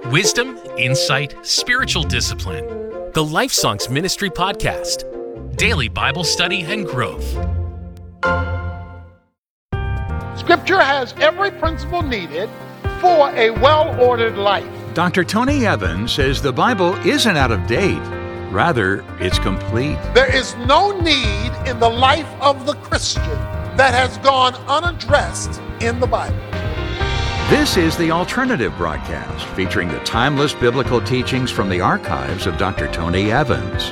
Wisdom, insight, spiritual discipline. The Life Songs Ministry Podcast. Daily Bible study and growth. Scripture has every principle needed for a well-ordered life. Dr. Tony Evans says the Bible isn't out of date. Rather, it's complete. There is no need in the life of the Christian that has gone unaddressed in the Bible. This is the Alternative Broadcast, featuring the timeless biblical teachings from the archives of Dr. Tony Evans.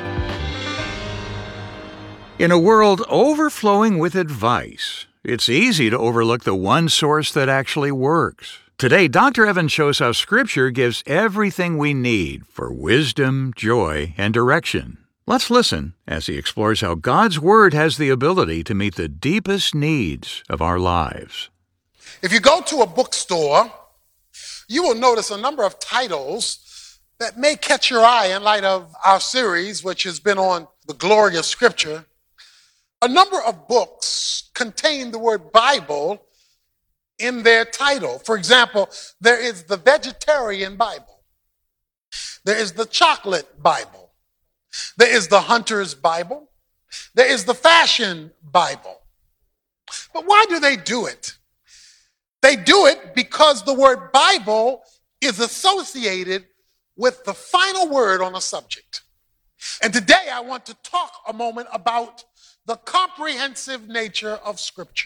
In a world overflowing with advice, it's easy to overlook the one source that actually works. Today, Dr. Evans shows how Scripture gives everything we need for wisdom, joy, and direction. Let's listen as he explores how God's Word has the ability to meet the deepest needs of our lives. If you go to a bookstore, you will notice a number of titles that may catch your eye in light of our series, which has been on the glory of Scripture. A number of books contain the word Bible in their title. For example, there is the Vegetarian Bible. There is the Chocolate Bible. There is the Hunter's Bible. There is the Fashion Bible. But why do they do it? They do it because the word Bible is associated with the final word on a subject. And today I want to talk a moment about the comprehensive nature of Scripture.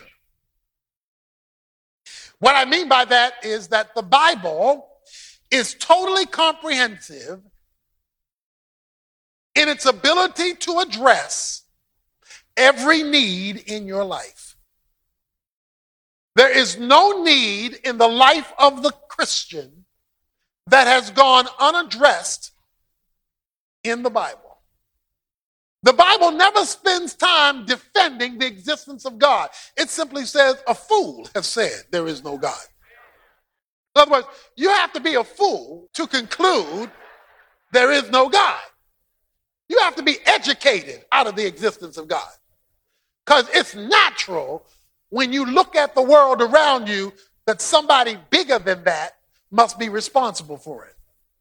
What I mean by that is that the Bible is totally comprehensive in its ability to address every need in your life. There is no need in the life of the Christian that has gone unaddressed in the Bible. The Bible never spends time defending the existence of God. It simply says, a fool has said there is no God. In other words, you have to be a fool to conclude there is no God. You have to be educated out of the existence of God. Because it's natural when you look at the world around you that somebody bigger than that must be responsible for it.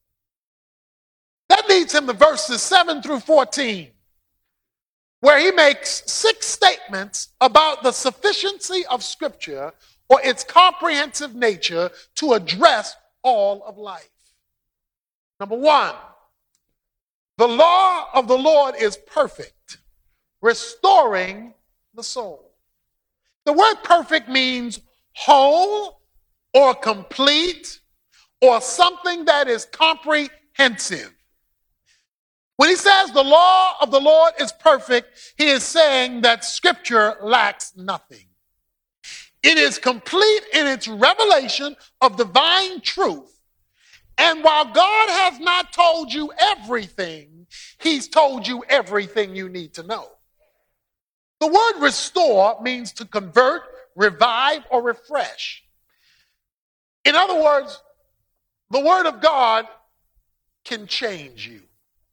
That leads him to verses 7 through 14, where he makes 6 statements about the sufficiency of Scripture or its comprehensive nature to address all of life. Number 1, the law of the Lord is perfect, restoring the soul. The word perfect means whole or complete or something that is comprehensive. When he says the law of the Lord is perfect, he is saying that Scripture lacks nothing. It is complete in its revelation of divine truth. And while God has not told you everything, he's told you everything you need to know. The word restore means to convert, revive, or refresh. In other words, the Word of God can change you.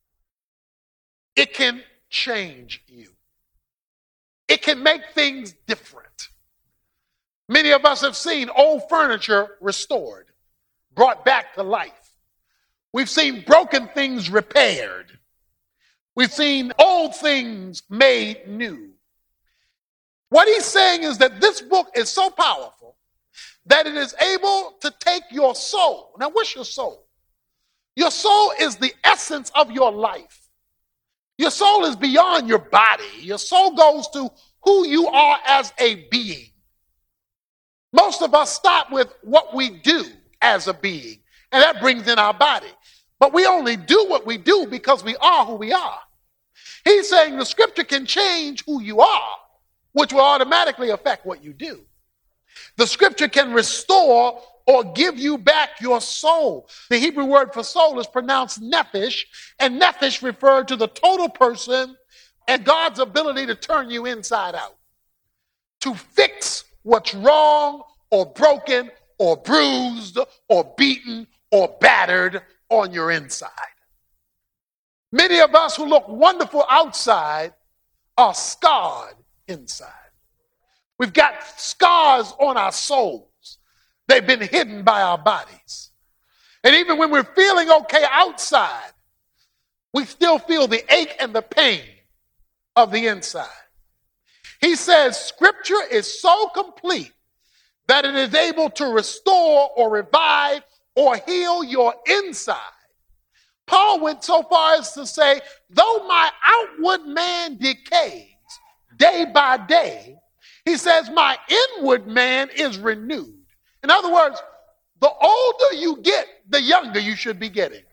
It can change you. It can make things different. Many of us have seen old furniture restored, brought back to life. We've seen broken things repaired. We've seen old things made new. What he's saying is that this book is so powerful that it is able to take your soul. Now, what's your soul? Your soul is the essence of your life. Your soul is beyond your body. Your soul goes to who you are as a being. Most of us stop with what we do as a being, and that brings in our body. But we only do what we do because we are who we are. He's saying the Scripture can change who you are, which will automatically affect what you do. The Scripture can restore or give you back your soul. The Hebrew word for soul is pronounced nephesh, and nephesh referred to the total person and God's ability to turn you inside out, to fix what's wrong or broken or bruised or beaten or battered on your inside. Many of us who look wonderful outside are scarred inside. We've got scars on our souls. They've been hidden by our bodies. And even when we're feeling okay outside, we still feel the ache and the pain of the inside. He says Scripture is so complete that it is able to restore or revive or heal your inside. Paul went so far as to say, though my outward man decays day by day, he says my inward man is renewed. In other words, the older you get, the younger you should be getting.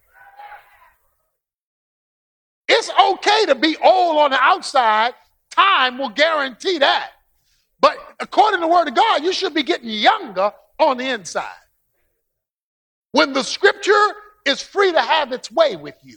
It's okay to be old on the outside. Time will guarantee that. But according to the Word of God, you should be getting younger on the inside. When the Scripture is free to have its way with you,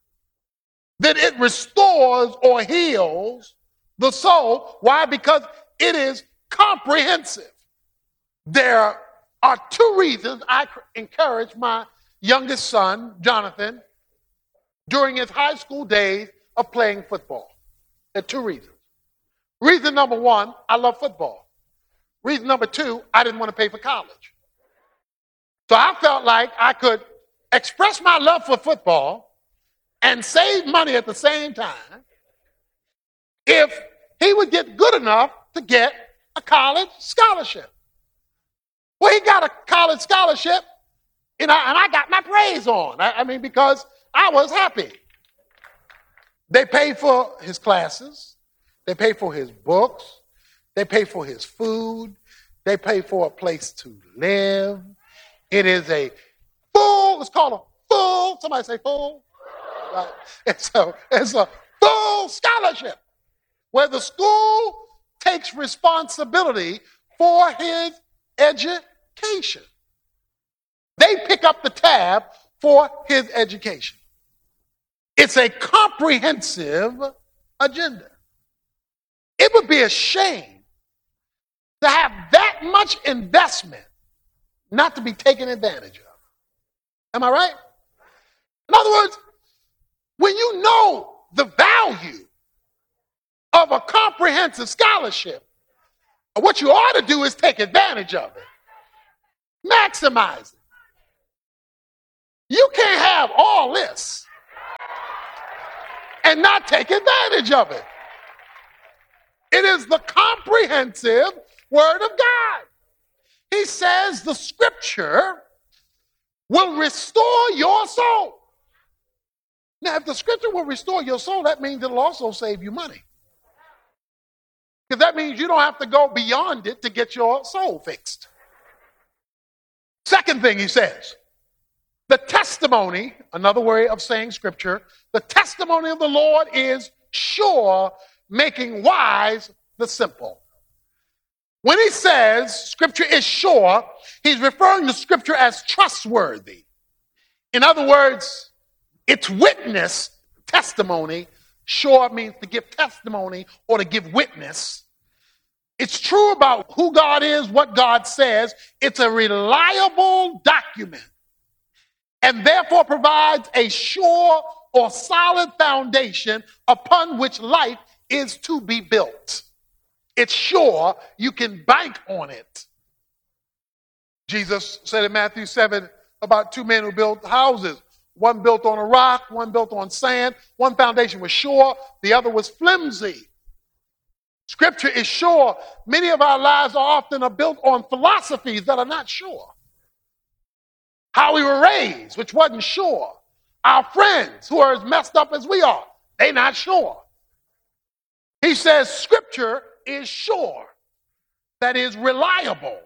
then it restores or heals the soul. Why? Because it is comprehensive. There are two reasons I encourage my youngest son, Jonathan, during his high school days of playing football. There are two reasons. Reason number one, I love football. Reason number two, I didn't want to pay for college. So I felt like I could express my love for football and save money at the same time if he would get good enough to get a college scholarship. Well, he got a college scholarship, and I got my praise on. I mean, because I was happy. They paid for his classes. They pay for his books. They pay for his food. They pay for a place to live. It is a full, it's called a full, somebody say full? Right. It's a full scholarship where the school takes responsibility for his education. They pick up the tab for his education. It's a comprehensive agenda. It would be a shame to have that much investment not to be taken advantage of. Am I right? In other words, when you know the value of a comprehensive scholarship, what you ought to do is take advantage of it. Maximize it. You can't have all this and not take advantage of it. It is the comprehensive Word of God. He says the Scripture will restore your soul. Now, if the Scripture will restore your soul, that means it'll also save you money. Because that means you don't have to go beyond it to get your soul fixed. Second thing he says, the testimony, another way of saying Scripture, the testimony of the Lord is sure, making wise the simple. When he says Scripture is sure, he's referring to Scripture as trustworthy. In other words, its witness, testimony, sure means to give testimony or to give witness. It's true about who God is, what God says. It's a reliable document and therefore provides a sure or solid foundation upon which life is to be built. It's sure, you can bank on it. Jesus said in Matthew 7 about two men who built houses. One built on a rock, one built on sand. One foundation was sure, the other was flimsy. Scripture is sure. Many of our lives are often built on philosophies that are not sure. How we were raised, which wasn't sure. Our friends who are as messed up as we are, they're not sure. He says Scripture is sure, that is reliable.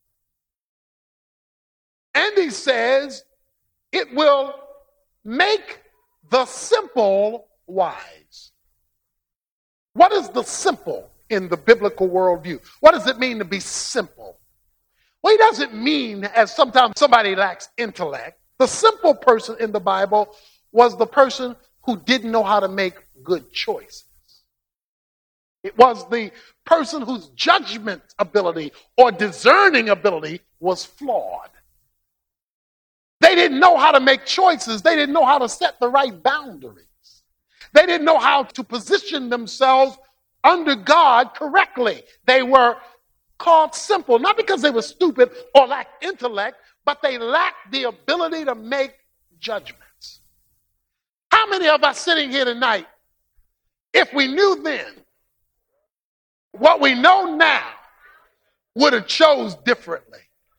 And he says it will make the simple wise. What is the simple in the biblical worldview? What does it mean to be simple? Well, he doesn't mean as sometimes somebody lacks intellect. The simple person in the Bible was the person who didn't know how to make good choices. It was the person whose judgment ability or discerning ability was flawed. They didn't know how to make choices. They didn't know how to set the right boundaries. They didn't know how to position themselves under God correctly. They were called simple, not because they were stupid or lacked intellect, but they lack the ability to make judgments. How many of us sitting here tonight, if we knew then what we know now, would have chose differently?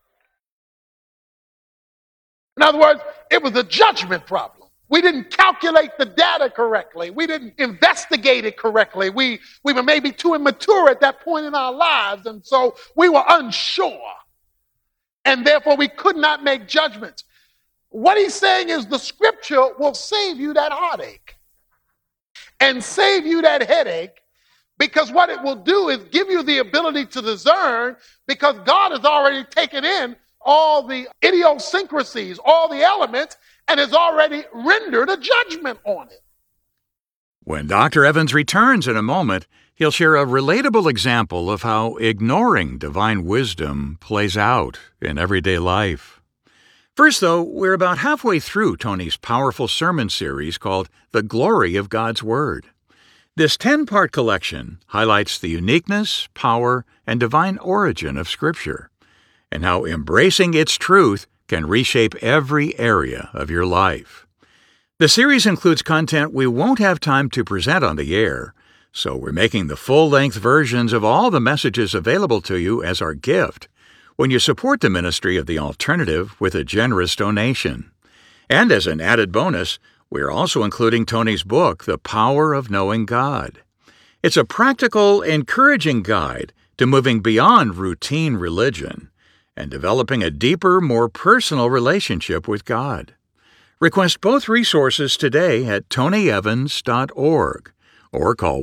In other words, it was a judgment problem. We didn't calculate the data correctly. We didn't investigate it correctly. We were maybe too immature at that point in our lives, and so we were unsure. And therefore, we could not make judgments. What he's saying is the scripture will save you that heartache and save you that headache, because what it will do is give you the ability to discern, because God has already taken in all the idiosyncrasies, all the elements, and has already rendered a judgment on it. When Dr. Evans returns in a moment, he'll share a relatable example of how ignoring divine wisdom plays out in everyday life. First, though, we're about halfway through Tony's powerful sermon series called The Glory of God's Word. This 10-part collection highlights the uniqueness, power, and divine origin of Scripture, and how embracing its truth can reshape every area of your life. The series includes content we won't have time to present on the air, so we're making the full-length versions of all the messages available to you as our gift when you support the ministry of The Alternative with a generous donation. And as an added bonus, we're also including Tony's book, The Power of Knowing God. It's a practical, encouraging guide to moving beyond routine religion and developing a deeper, more personal relationship with God. Request both resources today at tonyevans.org or call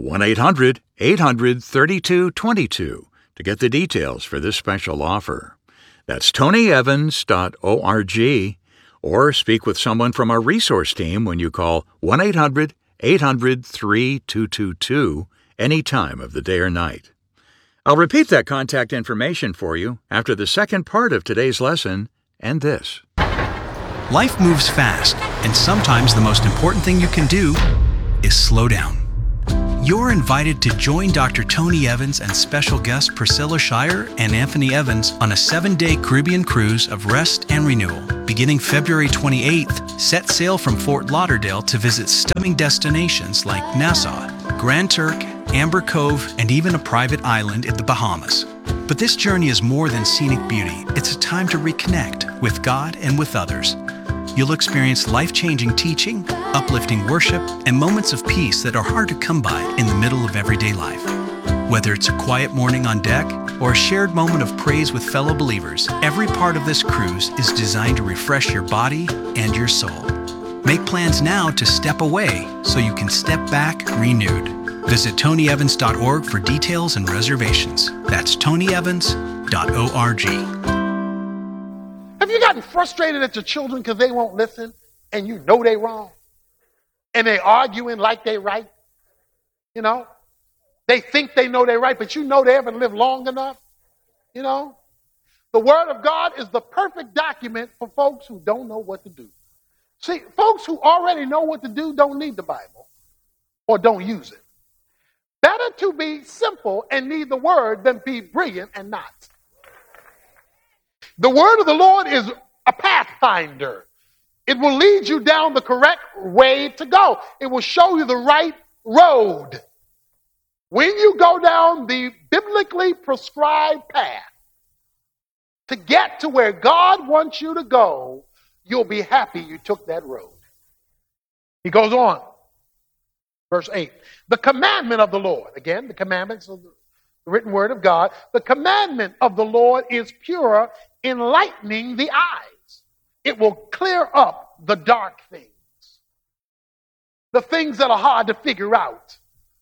1-800-800-3222 to get the details for this special offer. That's tonyevans.org, or speak with someone from our resource team when you call 1-800-800-3222 any time of the day or night. I'll repeat that contact information for you after the second part of today's lesson and this. Life moves fast, and sometimes the most important thing you can do is slow down. You're invited to join Dr. Tony Evans and special guests Priscilla Shirer and Anthony Evans on a 7-day Caribbean cruise of rest and renewal. Beginning February 28th, set sail from Fort Lauderdale to visit stunning destinations like Nassau, Grand Turk, Amber Cove, and even a private island in the Bahamas. But this journey is more than scenic beauty. It's a time to reconnect with God and with others. You'll experience life-changing teaching, uplifting worship, and moments of peace that are hard to come by in the middle of everyday life. Whether it's a quiet morning on deck or a shared moment of praise with fellow believers, every part of this cruise is designed to refresh your body and your soul. Make plans now to step away so you can step back renewed. Visit tonyevans.org for details and reservations. That's tonyevans.org. Have you gotten frustrated at your children because they won't listen and you know they're wrong? And they're arguing like they're right? You know? They think they know they're right, but you know they haven't lived long enough? You know? The Word of God is the perfect document for folks who don't know what to do. See, folks who already know what to do don't need the Bible or don't use it. Better to be simple and need the Word than be brilliant and not. The Word of the Lord is a pathfinder. It will lead you down the correct way to go. It will show you the right road. When you go down the biblically prescribed path to get to where God wants you to go, you'll be happy you took that road. He goes on. Verse 8. The commandment of the Lord. Again, the commandments of the written word of God. The commandment of the Lord is pure, enlightening the eyes. It will clear up the dark things. The things that are hard to figure out.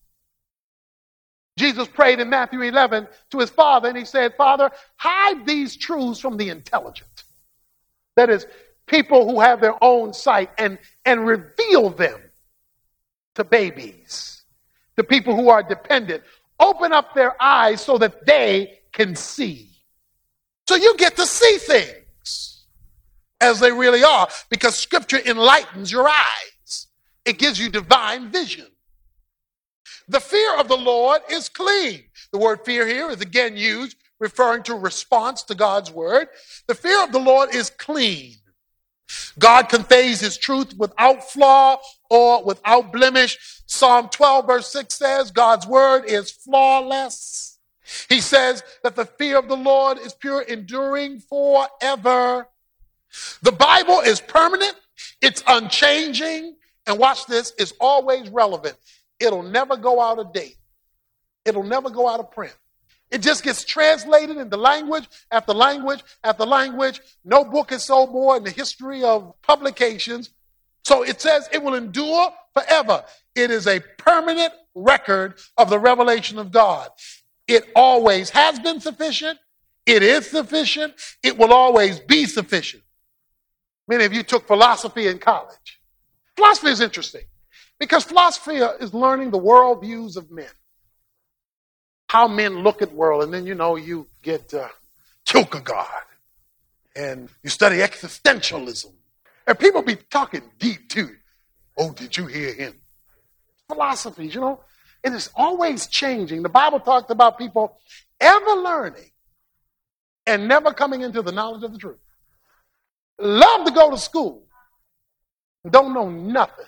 Jesus prayed in Matthew 11 to his Father, and he said, Father, hide these truths from the intelligent. That is, people who have their own sight, and reveal them to babies, to people who are dependent. Open up their eyes so that they can see. So you get to see things as they really are, because Scripture enlightens your eyes. It gives you divine vision. The fear of the Lord is clean. The word fear here is again used referring to response to God's word. The fear of the Lord is clean. God conveys his truth without flaw or without blemish. Psalm 12 verse 6 says God's word is flawless. He says that the fear of the Lord is pure, enduring forever. The Bible is permanent, it's unchanging, and watch this, it's always relevant. It'll never go out of date. It'll never go out of print. It just gets translated into language after language after language. No book is sold more in the history of publications. So it says it will endure forever. It is a permanent record of the revelation of God. It always has been sufficient. It is sufficient. It will always be sufficient. Many of you took philosophy in college. Philosophy is interesting because philosophy is learning the worldviews of men. How men look at the world, and then you get Kierkegaard, and you study existentialism, and people be talking deep too. Oh, did you hear him? Philosophies, it is always changing. The Bible talked about people ever learning and never coming into the knowledge of the truth. Love to go to school, don't know nothing.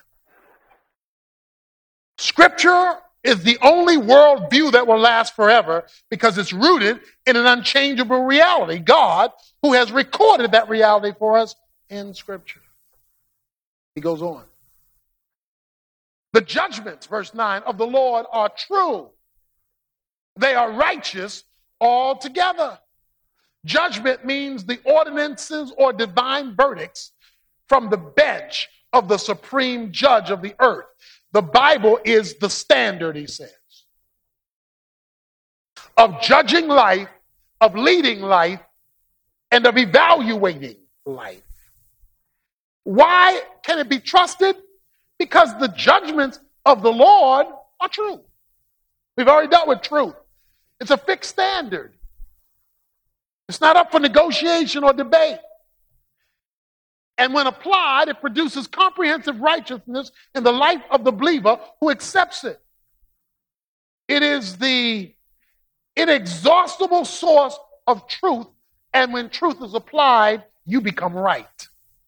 Scripture is the only worldview that will last forever because it's rooted in an unchangeable reality. God, who has recorded that reality for us in Scripture. He goes on. The judgments, verse 9, of the Lord are true. They are righteous altogether. Judgment means the ordinances or divine verdicts from the bench of the supreme judge of the earth. The Bible is the standard, he says, of judging life, of leading life, and of evaluating life. Why can it be trusted? Because the judgments of the Lord are true. We've already dealt with truth. It's a fixed standard. It's not up for negotiation or debate. And when applied, it produces comprehensive righteousness in the life of the believer who accepts it. It is the inexhaustible source of truth, and when truth is applied, you become right.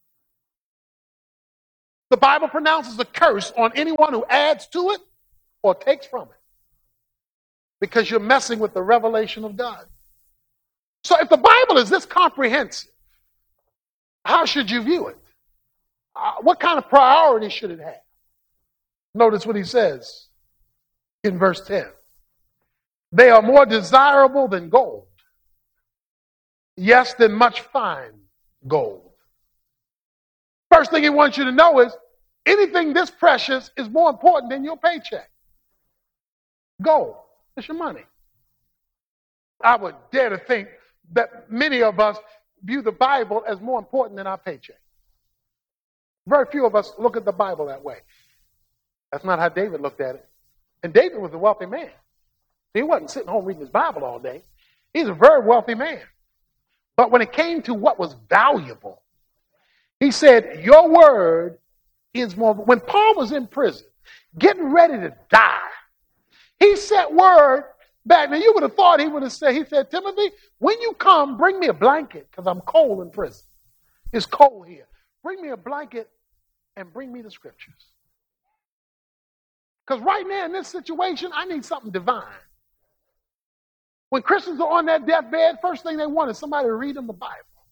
The Bible pronounces a curse on anyone who adds to it or takes from it because you're messing with the revelation of God. So if the Bible is this comprehensive, how should you view it? What kind of priority should it have? Notice what he says in verse 10. They are more desirable than gold. Yes, than much fine gold. First thing he wants you to know is anything this precious is more important than your paycheck. Gold. It's your money. I would dare to think that many of us view the Bible as more important than our paycheck. Very few of us look at the Bible that way. That's not how David looked at it. And David was a wealthy man. He wasn't sitting home reading his Bible all day. He's a very wealthy man. But when it came to what was valuable, he said, your word is more. When Paul was in prison, getting ready to die, he sent word back. Now, you would have thought he would have said, he said, Timothy, when you come, bring me a blanket because I'm cold in prison. It's cold here. Bring me a blanket and bring me the scriptures. Because right now in this situation, I need something divine. When Christians are on that deathbed, first thing they want is somebody to read them the Bible.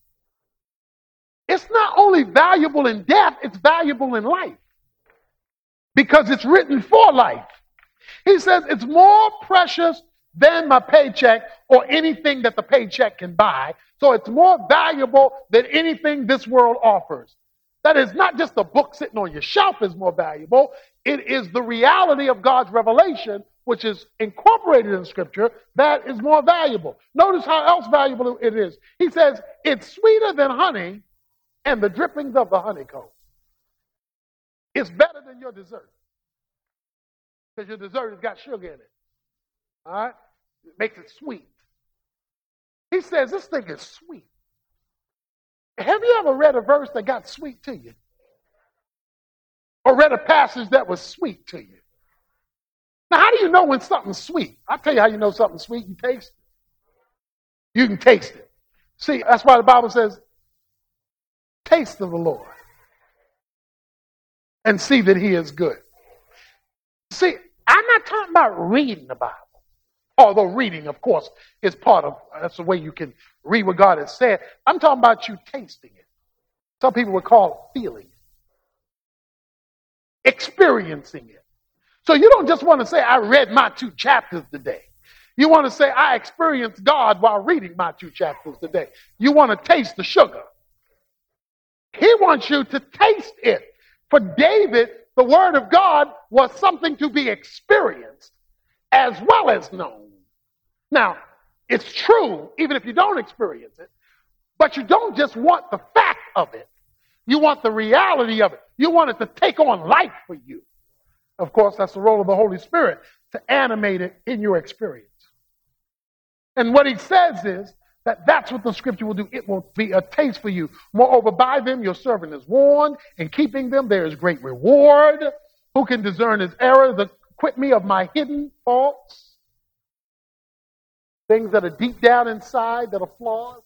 It's not only valuable in death, it's valuable in life. Because it's written for life. He says it's more precious than my paycheck or anything that the paycheck can buy. So it's more valuable than anything this world offers. That is not just a book sitting on your shelf is more valuable. It is the reality of God's revelation, which is incorporated in Scripture, that is more valuable. Notice how else valuable it is. He says it's sweeter than honey and the drippings of the honeycomb. It's better than your dessert. Because your dessert has got sugar in it. All right? It makes it sweet. He says this thing is sweet. Have you ever read a verse that got sweet to you? Or read a passage that was sweet to you? Now, how do you know when something's sweet? I'll tell you how you know something's sweet. You taste it. You can taste it. See, that's why the Bible says, taste of the Lord and see that he is good. See, I'm not talking about reading the Bible. Although reading, of course, is part of, that's the way you can read what God has said. I'm talking about you tasting it. Some people would call it feeling it, experiencing it. So you don't just want to say, I read my 2 chapters today. You want to say, I experienced God while reading my 2 chapters today. You want to taste the sugar. He wants you to taste it. For David, the word of God was something to be experienced as well as known. Now, it's true, even if you don't experience it, but you don't just want the fact of it. You want the reality of it. You want it to take on life for you. Of course, that's the role of the Holy Spirit, to animate it in your experience. And what he says is that that's what the scripture will do. It will be a taste for you. Moreover, by them your servant is warned. In keeping them there is great reward. Who can discern his errors? Acquit me of my hidden faults. Things that are deep down inside that are flaws.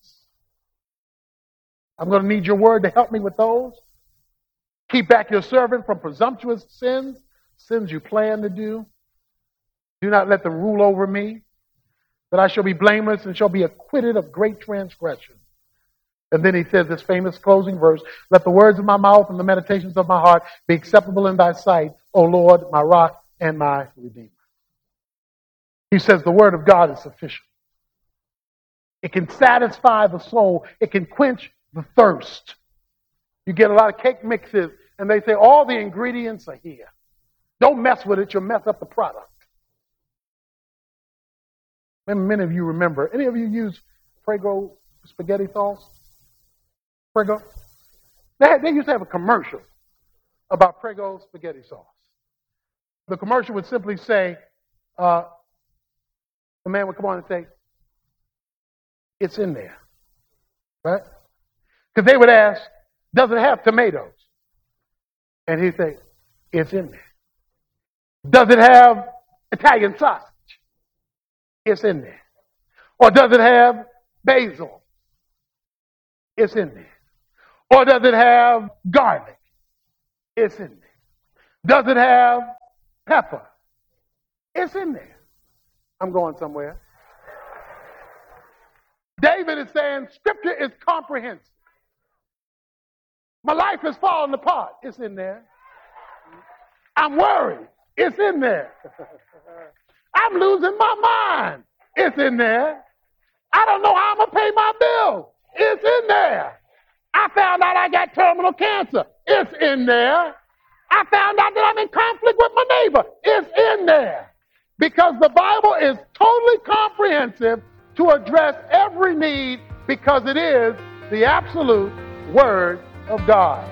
I'm going to need your word to help me with those. Keep back your servant from presumptuous sins, sins you plan to do. Do not let them rule over me, that I shall be blameless and shall be acquitted of great transgression. And then he says this famous closing verse, let the words of my mouth and the meditations of my heart be acceptable in thy sight, O Lord, my rock and my redeemer. He says the word of God is sufficient. It can satisfy the soul. It can quench the thirst. You get a lot of cake mixes and they say all the ingredients are here. Don't mess with it. You'll mess up the product. Many of you remember. Any of you use Prego spaghetti sauce? Prego? They used to have a commercial about Prego spaghetti sauce. The commercial would simply say, the man would come on and say, it's in there. Right? Because they would ask, does it have tomatoes? And he'd say, it's in there. Does it have Italian sausage? It's in there. Or does it have basil? It's in there. Or does it have garlic? It's in there. Does it have pepper? It's in there. I'm going somewhere. David is saying scripture is comprehensive. My life is falling apart. It's in there. I'm worried. It's in there. I'm losing my mind. It's in there. I don't know how I'm going to pay my bills. It's in there. I found out I got terminal cancer. It's in there. I found out that I'm in conflict with my neighbor. It's in there. Because the Bible is totally comprehensive to address every need because it is the absolute Word of God.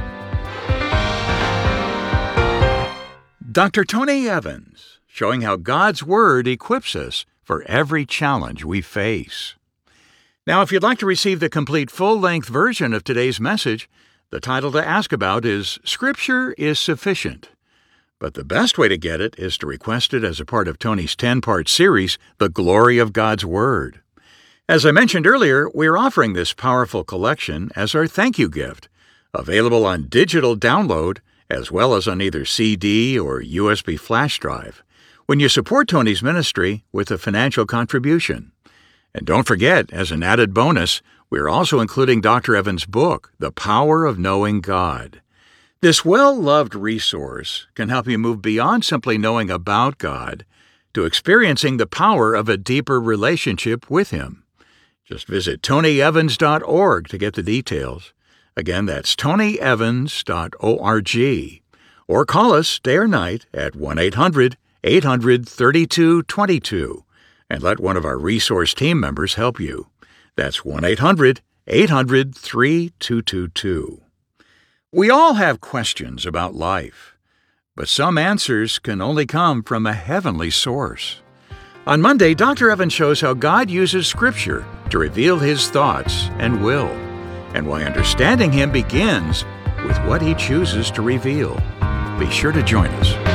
Dr. Tony Evans, showing how God's Word equips us for every challenge we face. Now, if you'd like to receive the complete full-length version of today's message, the title to ask about is Scripture is Sufficient. But the best way to get it is to request it as a part of Tony's 10-part series, The Glory of God's Word. As I mentioned earlier, we're offering this powerful collection as our thank you gift, available on digital download as well as on either CD or USB flash drive, when you support Tony's ministry with a financial contribution. And don't forget, as an added bonus, we're also including Dr. Evans' book, The Power of Knowing God. This well-loved resource can help you move beyond simply knowing about God to experiencing the power of a deeper relationship with Him. Just visit tonyevans.org to get the details. Again, that's tonyevans.org. Or call us day or night at 1-800-800-3222 and let one of our resource team members help you. That's 1-800-800-3222. We all have questions about life, but some answers can only come from a heavenly source. On Monday, Dr. Evans shows how God uses Scripture to reveal His thoughts and will, and why understanding Him begins with what He chooses to reveal. Be sure to join us.